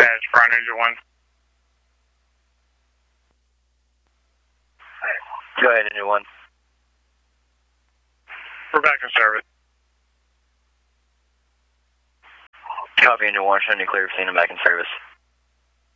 Dispatch, Front Ninja 1. Go ahead, Ninja 1. We're back in service. Copy, Ninja 1. Showing you clear for scene and back in service.